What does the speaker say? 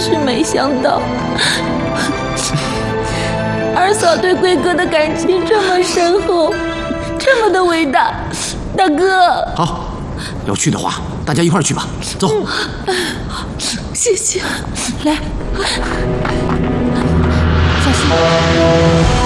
是没想到，二嫂对贵哥的感情这么深厚，这么的伟大。大哥， 好，要去的话，大家一块儿去吧。走。 谢谢。来， 小心。